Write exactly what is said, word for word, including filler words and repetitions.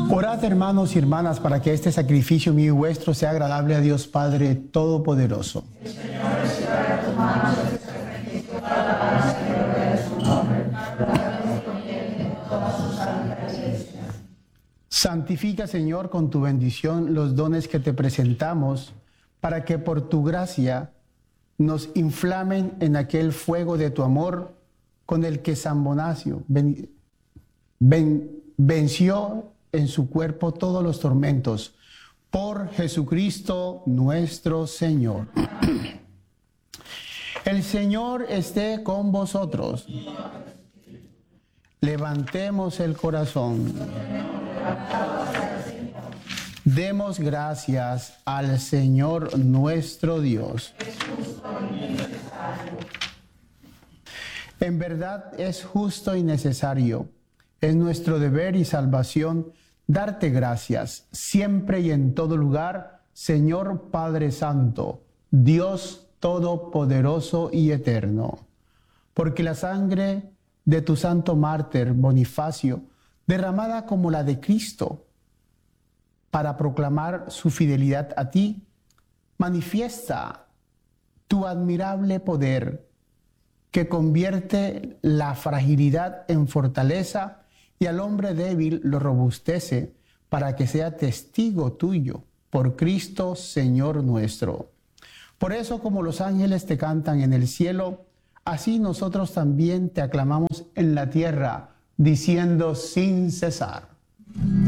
Orad, hermanos y hermanas, para que este sacrificio mío y vuestro sea agradable a Dios Padre Todopoderoso. El Señor reciba de tus manos este sacrificio para la alabanza y gloria de su nombre, para que nos conviene en toda su santa iglesia. Santifica, Señor, con tu bendición los dones que te presentamos, para que por tu gracia nos inflamen en aquel fuego de tu amor con el que San Bonacio ven, ven, venció en su cuerpo todos los tormentos. Por Jesucristo nuestro Señor. El Señor esté con vosotros. Levantemos el corazón. Demos gracias al Señor nuestro Dios. En verdad es justo y necesario, es nuestro deber y salvación darte gracias siempre y en todo lugar, Señor Padre Santo, Dios Todopoderoso y Eterno, porque la sangre de tu santo mártir Bonifacio, derramada como la de Cristo, para proclamar su fidelidad a ti, manifiesta tu admirable poder que convierte la fragilidad en fortaleza y al hombre débil lo robustece para que sea testigo tuyo por Cristo Señor nuestro. Por eso, como los ángeles te cantan en el cielo, así nosotros también te aclamamos en la tierra, diciendo sin cesar.